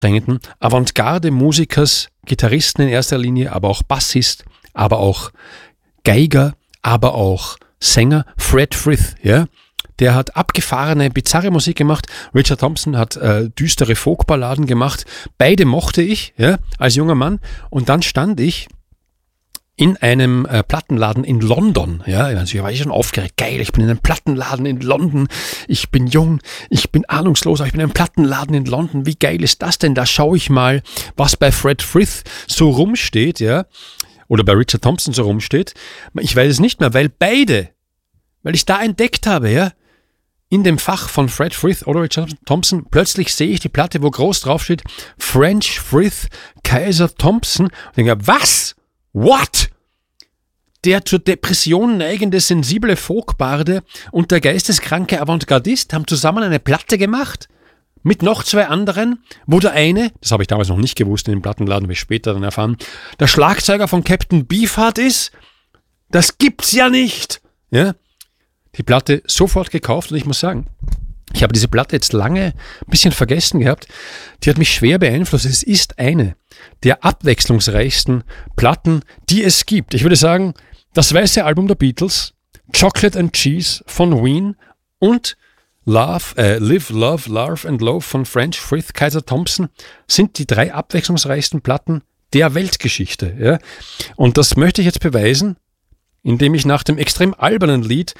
anstrengenden Avantgarde-Musikers, Gitarristen in erster Linie, aber auch Bassist, aber auch Geiger, aber auch Sänger, Fred Frith, ja. Der hat abgefahrene, bizarre Musik gemacht. Richard Thompson hat düstere Folkballaden gemacht. Beide mochte ich, ja, als junger Mann. Und dann stand ich in einem Plattenladen in London. Ja, also ich war schon aufgeregt. Geil, ich bin in einem Plattenladen in London. Ich bin jung, ich bin ahnungslos, aber ich bin in einem Plattenladen in London. Wie geil ist das denn? Da schaue ich mal, was bei Fred Frith so rumsteht, ja. Oder bei Richard Thompson so rumsteht. Ich weiß es nicht mehr, weil ich da entdeckt habe, ja, in dem Fach von Fred Frith oder Richard Thompson, plötzlich sehe ich die Platte, wo groß draufsteht, French Frith Kaiser Thompson. Und denke, was? What? Der zur Depression neigende, sensible Folkbarde und der geisteskranke Avantgardist haben zusammen eine Platte gemacht mit noch zwei anderen, wo der eine, das habe ich damals noch nicht gewusst in dem Plattenladen, habe ich später dann erfahren, der Schlagzeuger von Captain Beefheart ist. Das gibt's ja nicht. Ja? Die Platte sofort gekauft und ich muss sagen, ich habe diese Platte jetzt lange ein bisschen vergessen gehabt. Die hat mich schwer beeinflusst. Es ist eine der abwechslungsreichsten Platten, die es gibt. Ich würde sagen, das weiße Album der Beatles, Chocolate and Cheese von Ween und Live, Love, Love and Love von French Frith Kaiser Thompson sind die drei abwechslungsreichsten Platten der Weltgeschichte. Ja? Und das möchte ich jetzt beweisen, indem ich nach dem extrem albernen Lied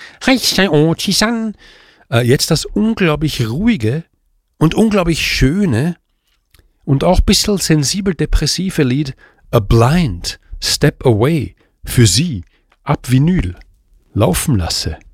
jetzt das unglaublich ruhige und unglaublich schöne und auch ein bisschen sensibel depressive Lied A Blind Step Away für Sie ab Vinyl laufen lasse.